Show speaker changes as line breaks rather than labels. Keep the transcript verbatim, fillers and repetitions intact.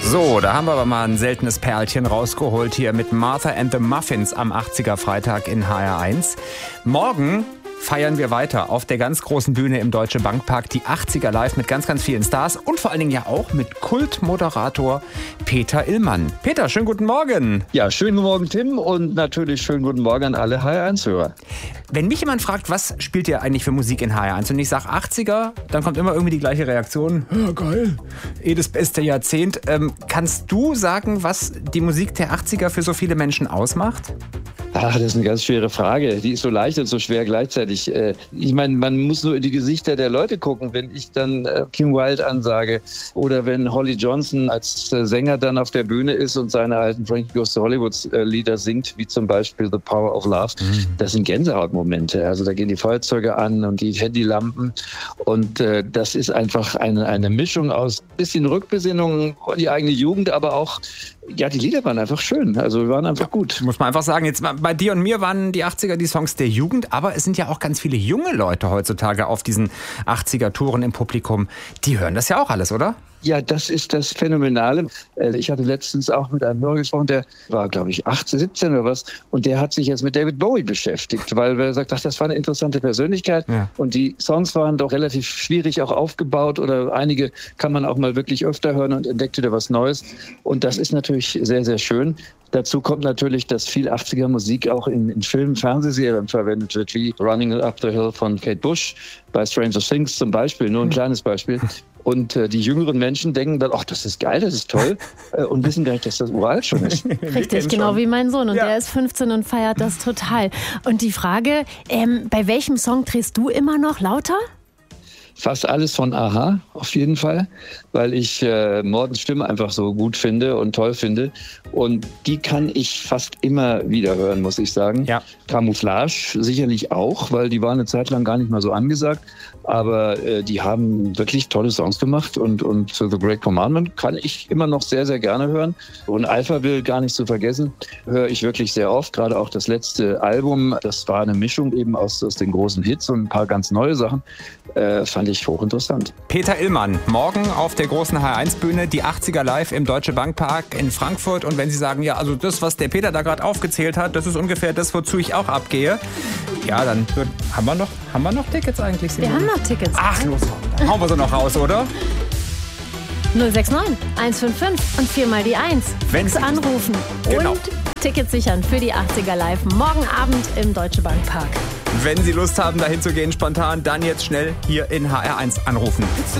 So, da haben wir aber mal ein seltenes Perlchen rausgeholt hier mit Martha and the Muffins am achtziger Freitag in H R eins. Morgen feiern wir weiter auf der ganz großen Bühne im Deutsche Bankpark die achtziger live mit ganz, ganz vielen Stars und vor allen Dingen ja auch mit Kultmoderator Peter Illmann. Peter, schönen guten Morgen.
Ja, schönen guten Morgen, Tim, und natürlich schönen guten Morgen an alle H R eins-Hörer.
Wenn mich jemand fragt, was spielt ihr eigentlich für Musik in H R eins und ich sage achtziger, dann kommt immer irgendwie die gleiche Reaktion. Ja, geil. Eh das beste Jahrzehnt. Ähm, kannst du sagen, was die Musik der achtziger für so viele Menschen ausmacht?
Ach, das ist eine ganz schwere Frage. Die ist so leicht und so schwer gleichzeitig. Ich meine, man muss nur in die Gesichter der Leute gucken. Wenn ich dann Kim Wilde ansage oder wenn Holly Johnson als Sänger dann auf der Bühne ist und seine alten Frankie Goes to Hollywood Lieder singt, wie zum Beispiel The Power of Love, mhm. das sind Gänsehautmomente. Also da gehen die Feuerzeuge an und die Handylampen und äh, das ist einfach eine, eine Mischung aus bisschen Rückbesinnung, die eigene Jugend, aber auch, ja, die Lieder waren einfach schön. Also waren einfach gut.
Muss man einfach sagen, jetzt bei dir und mir waren die achtziger die Songs der Jugend, aber es sind ja auch ganz viele junge Leute heutzutage auf diesen achtziger-Touren im Publikum. Die hören das ja auch alles, oder?
Ja, das ist das Phänomenale. Ich hatte letztens auch mit einem Hörer gesprochen, der war, glaube ich, achtzehn, siebzehn oder was. Und der hat sich jetzt mit David Bowie beschäftigt, weil er sagt, ach, das war eine interessante Persönlichkeit. Ja. Und die Songs waren doch relativ schwierig auch aufgebaut oder einige kann man auch mal wirklich öfter hören und entdeckt wieder was Neues. Und das ist natürlich sehr, sehr schön. Dazu kommt natürlich, dass viel achtziger-Musik auch in, in Filmen, Fernsehserien verwendet wird, wie Running Up the Hill von Kate Bush, bei Stranger Things zum Beispiel, nur ein kleines Beispiel. Und äh, die jüngeren Menschen denken dann, ach, das ist geil, das ist toll, äh, und wissen gar nicht, dass das uralt schon ist.
Richtig, genau wie mein Sohn. Und ja. der ist fünfzehn und feiert das total. Und die Frage, ähm, bei welchem Song drehst du immer noch lauter?
Fast alles von a-ha, auf jeden Fall, weil ich äh, Mordens Stimme einfach so gut finde und toll finde. Und die kann ich fast immer wieder hören, muss ich sagen. Ja. Camouflage sicherlich auch, weil die waren eine Zeit lang gar nicht mal so angesagt. Aber äh, die haben wirklich tolle Songs gemacht. Und, und The Great Commandment kann ich immer noch sehr, sehr gerne hören. Und Alphaville, gar nicht zu vergessen, höre ich wirklich sehr oft. Gerade auch das letzte Album, das war eine Mischung eben aus, aus den großen Hits und ein paar ganz neue Sachen. Äh, fand ich hochinteressant.
Peter Illmann, morgen auf der großen H R eins Bühne, die achtziger live im Deutsche Bankpark in Frankfurt. Und wenn Sie sagen, ja, also das, was der Peter da gerade aufgezählt hat, das ist ungefähr das, wozu ich auch abgehe, ja, dann wird, haben wir noch, haben wir noch Tickets eigentlich?
Wir haben noch Tickets.
Ach, los, dann hauen wir sie noch raus, oder?
null sechs neun, eins fünf fünf und viermal die eins.
Wenn Sie
anrufen
genau.
und Tickets sichern für die achtziger live morgen Abend im Deutsche Bankpark.
Wenn Sie Lust haben, dahin zu gehen spontan, dann jetzt schnell hier in H R eins anrufen.